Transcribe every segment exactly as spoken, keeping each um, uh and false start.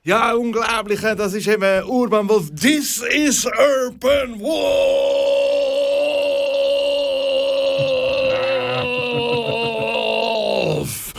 Ja, unglaublich, das ist eben Urban Wolf. This is Urban Wolf!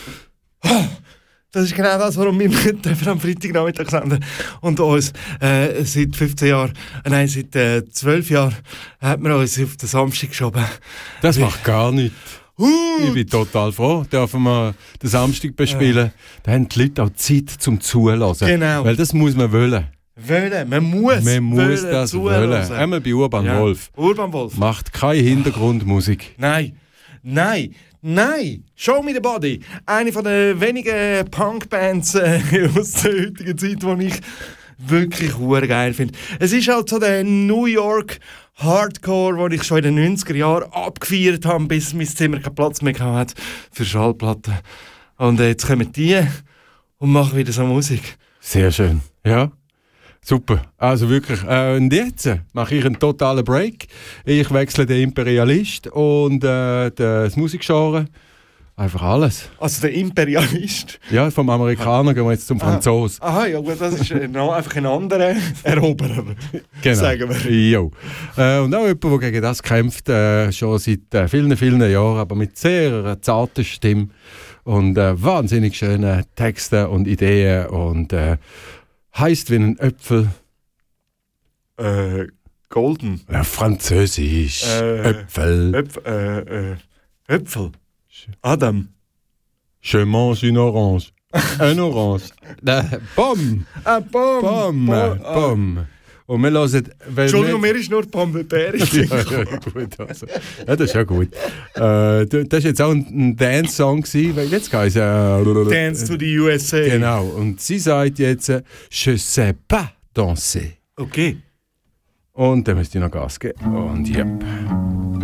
Das ist genau das, warum wir mit am Freitagnachmittag senden. Und uns äh, seit fünfzehn Jahren, äh, nein, seit äh, zwölf Jahren, hat man uns auf den Samstag geschoben. Das macht gar nichts. Uh. Ich bin total froh, dürfen wir den Samstag bespielen. Ja. Da haben die Leute auch Zeit zum Zuhören. Genau. Weil das muss man wollen. Wollen, man muss Man muss das zuhören. wollen. Einmal bei Urban ja. Wolf. Urban Wolf. Macht keine Hintergrundmusik. Nein, nein. Nein, Show Me the Body. Eine von den wenigen Punkbands äh, aus der heutigen Zeit, die ich wirklich hure geil finde. Es ist halt so der New York Hardcore, den ich schon in den neunziger Jahren abgefeiert habe, bis mein Zimmer keinen Platz mehr hatte für Schallplatten. Und äh, jetzt kommen die und machen wieder so Musik. Sehr schön, ja. Super, also wirklich. Äh, und jetzt mache ich einen totalen Break. Ich wechsle den Imperialist und äh, das Musikgenre. Einfach alles. Also der Imperialist? Ja, vom Amerikaner gehen wir jetzt zum Franzosen. Aha, aha, ja gut, das ist äh, noch einfach ein anderer Eroberer, genau. Sagen wir. Jo. Äh, und auch jemand, der gegen das kämpft, äh, schon seit äh, vielen, vielen Jahren, aber mit sehr zarter Stimme und äh, wahnsinnig schönen Texten und Ideen und äh, heisst wie ein Äpfel. Äh, golden. Ja, Französisch. Äh, Äpfel. Äpfel. Äh, äh, Äpfel. Adam. Je mange une orange. Eine Orange. Pomme. Ah, Pomme. Pomme. Pomme. Und wir hören... Entschuldigung, mir ist nur Pomme de Terre. ja, ja, gut. Also. Ja, das ist ja gut. Äh, das war jetzt auch ein, ein Dance-Song, weil jetzt geht es... Äh, Dance to the U S A. Genau. Und sie sagt jetzt, äh, je sais pas danser. Okay. Und dann müsst ihr noch Gas geben. Und ja.